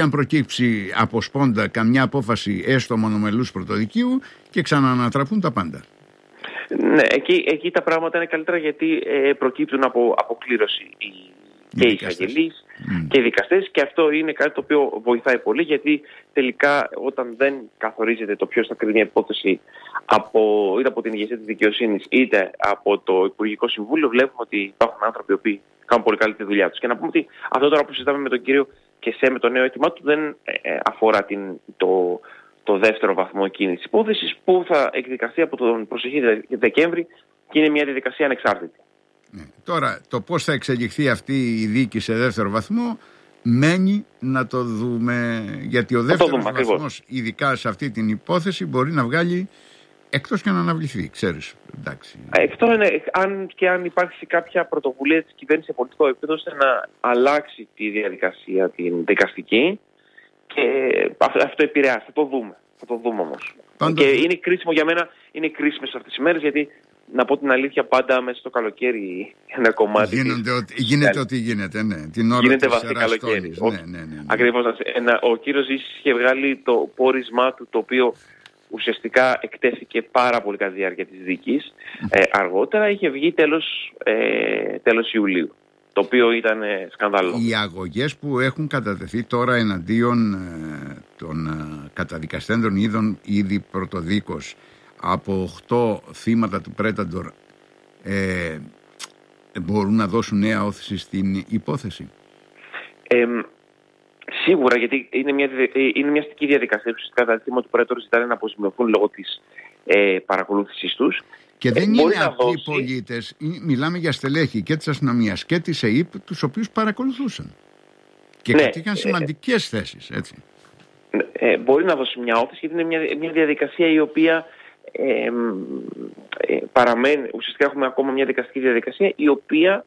αν προκύψει από σπόντα καμιά απόφαση έστω μονομελούς πρωτοδικείου και ξαναανατραπούν τα πάντα. Ναι, εκεί τα πράγματα είναι καλύτερα, γιατί προκύπτουν από αποκλήρωση και οι εισαγγελείς και οι δικαστές, και αυτό είναι κάτι το οποίο βοηθάει πολύ, γιατί τελικά όταν δεν καθορίζεται το ποιος θα κρίνει μια υπόθεση είτε από την ηγεσία της δικαιοσύνης είτε από το Υπουργικό Συμβούλιο, βλέπουμε ότι υπάρχουν άνθρωποι οι οποίοι κάνουν πολύ καλή τη δουλειά τους. Και να πούμε ότι αυτό τώρα που συζητάμε με τον κύριο Κεσέ, με το νέο αίτημά του, δεν αφορά το δεύτερο βαθμό εκείνης της υπόθεσης, που θα εκδικαστεί από τον προσεχή Δεκέμβρη και είναι μια διαδικασία ανεξάρτητη. Ναι. Τώρα, το πώς θα εξελιχθεί αυτή η δίκη σε δεύτερο βαθμό μένει να το δούμε, γιατί ο δεύτερος βαθμός, ειδικά σε αυτή την υπόθεση, μπορεί να βγάλει εκτός και να αναβληθεί, ξέρεις. Εντάξει. Αυτό είναι, αν υπάρξει κάποια πρωτοβουλία της κυβέρνησης σε πολιτικό επίπεδο ώστε να αλλάξει τη διαδικασία την δικαστική, και αυτό επηρεάζει. Θα το δούμε όμως. Και είναι κρίσιμο για μένα, είναι κρίσιμες αυτές τις μέρες, γιατί να πω την αλήθεια, πάντα μέσα στο καλοκαίρι ένα κομμάτι γίνεται ό,τι γίνεται, ναι. Την ώρα γίνεται βαθύ καλοκαίρι. Ναι. Ακριβώς. Ο κύριος Ζήσης είχε βγάλει το πόρισμά του, το οποίο ουσιαστικά εκτέθηκε πάρα πολύ κατά τη διάρκεια της δίκης. Αργότερα είχε βγει τέλος Ιουλίου, το οποίο ήταν σκανδαλό. Οι αγωγές που έχουν κατατεθεί τώρα εναντίον των καταδικαστέντων ήδη πρωτοδίκως από 8 θύματα του Πρέταντορ μπορούν να δώσουν νέα όθηση στην υπόθεση? Σίγουρα, γιατί είναι μια αστική διαδικασία. Ουσιαστικά τα θύματα του Πρέταντορ ζητάνε να αποζημιωθούν λόγω της παρακολούθησης τους. Και δεν είναι απλοί πολίτες, μιλάμε για στελέχη και της αστυνομίας και της ΕΥΠ, τους οποίους παρακολουθούσαν και κατήχαν σημαντικές θέσεις, έτσι. Μπορεί να δώσει μια όθηση, γιατί είναι μια διαδικασία η οποία παραμένει. Ουσιαστικά έχουμε ακόμα μια δικαστική διαδικασία η οποία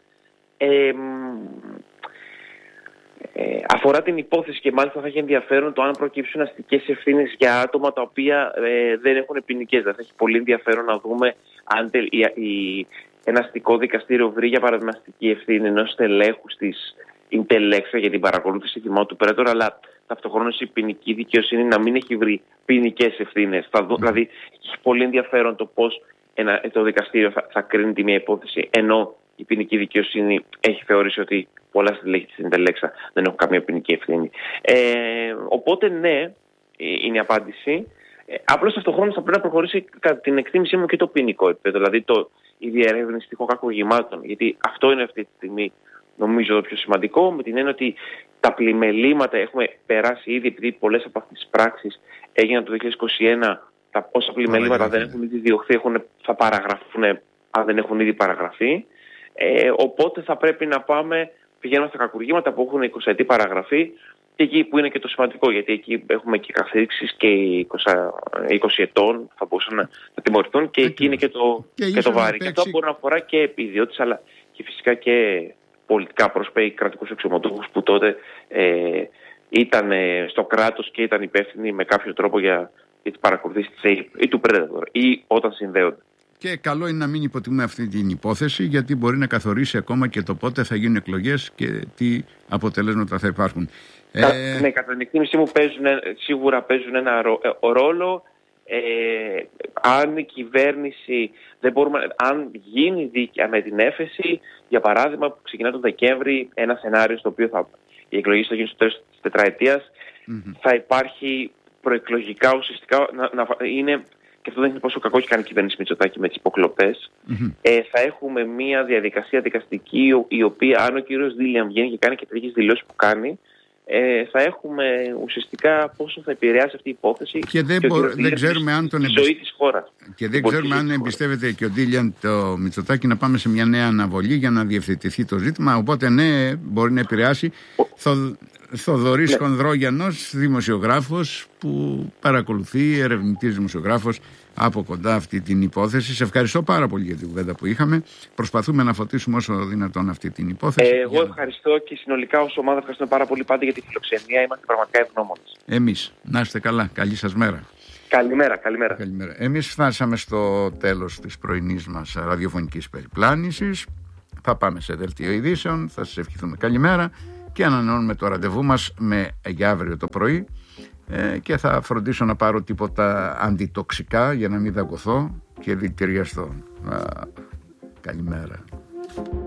αφορά την υπόθεση, και μάλιστα θα έχει ενδιαφέρον το αν προκύψουν αστικές ευθύνες για άτομα τα οποία δεν έχουν ποινικές. Θα έχει πολύ ενδιαφέρον να δούμε αν ένα αστικό δικαστήριο βρει για παράδειγμα αστική ευθύνη ενός στελέχους της Ιντελέξα για την παρακολούθηση θυμάτων του Πρέτορ, αλλά ταυτοχρόνως η ποινική δικαιοσύνη να μην έχει βρει ποινικές ευθύνες. Δηλαδή έχει πολύ ενδιαφέρον το πώς το δικαστήριο θα κρίνει τη μία υπόθεση, ενώ η ποινική δικαιοσύνη έχει θεωρήσει ότι πολλά στελέχη της Ιντελέξα δεν έχουν καμία ποινική ευθύνη. Οπότε ναι, είναι η απάντηση. Απλώς ταυτοχρόνως θα πρέπει να προχωρήσει κατά την εκτίμησή μου και το ποινικό επίπεδο, δηλαδή η διερεύνηση τυχόν κακουργημάτων, γιατί αυτό είναι αυτή τη στιγμή νομίζω το πιο σημαντικό, με την έννοια ότι τα πλημελήματα έχουμε περάσει ήδη, επειδή πολλές από αυτές τις πράξεις έγιναν το 2021, όσα πλημελήματα δεν έχουν ήδη διωχθεί θα παραγραφούν αν δεν έχουν ήδη παραγραφεί. Οπότε θα πρέπει να πηγαίνουμε στα κακουργήματα που έχουν 20 παραγραφή, και εκεί που είναι και το σημαντικό, γιατί εκεί έχουμε και καθήξεις και 20 ετών θα μπορούσαν να τιμωρηθούν, και εκεί είναι και το βάρη. Και αυτό μπορεί να αφορά και ιδιώτες, αλλά και φυσικά και πολιτικά πρόσωπα ή κρατικούς αξιωματούχους που τότε ήταν στο κράτος και ήταν υπεύθυνοι με κάποιο τρόπο για τις παρακολουθήσεις της ΕΕΠ ή του Πρέταντορ, ή όταν συνδέονται. Και καλό είναι να μην υποτιμούμε αυτή την υπόθεση, γιατί μπορεί να καθορίσει ακόμα και το πότε θα γίνουν εκλογές και τι αποτελέσματα θα υπάρχουν. Ναι, κατά την εκτίμησή μου σίγουρα παίζουν ένα ρόλο. Αν η κυβέρνηση αν γίνει δίκαια με την έφεση, για παράδειγμα που ξεκινά τον Δεκέμβρη, ένα σενάριο στο οποίο οι εκλογές θα γίνουν στο τέλος της τετραετίας, θα υπάρχει προεκλογικά ουσιαστικά είναι. Και αυτό δεν είναι πόσο κακό έχει κάνει η κυβέρνηση Μητσοτάκη με τις υποκλοπές. Θα έχουμε μια διαδικασία δικαστική, η οποία, αν ο κύριος Ντίλιαν βγαίνει και κάνει και τέτοιες δηλώσεις που κάνει, θα έχουμε ουσιαστικά πόσο θα επηρεάσει αυτή η υπόθεση και δεν ξέρουμε αν τη ζωή της χώρας. Και δεν ξέρουμε αν εμπιστεύεται και ο Ντίλιαν το Μητσοτάκη να πάμε σε μια νέα αναβολή για να διευθετηθεί το ζήτημα. Οπότε ναι, μπορεί να επηρεάσει. Θοδωρής Χονδρόγιανος, δημοσιογράφος που παρακολουθεί, ερευνητής δημοσιογράφος από κοντά αυτή την υπόθεση. Σε ευχαριστώ πάρα πολύ για την κουβέντα που είχαμε. Προσπαθούμε να φωτίσουμε όσο δυνατόν αυτή την υπόθεση. Εγώ ευχαριστώ και συνολικά ως ομάδα ευχαριστούμε πάρα πολύ πάντα για τη φιλοξενία. Είμαστε πραγματικά ευγνώμονες. Εμείς. Να είστε καλά. Καλή σας μέρα. Καλημέρα. Εμείς φτάσαμε στο τέλος της πρωινής μας ραδιοφωνικής περιπλάνησης. Θα πάμε σε δελτίο ειδήσεων. Θα σας ευχηθούμε καλημέρα και ανανεώνουμε το ραντεβού μας για αύριο το πρωί και θα φροντίσω να πάρω τίποτα αντιτοξικά για να μην δαγκωθώ και δηλητηριαστώ. Καλημέρα.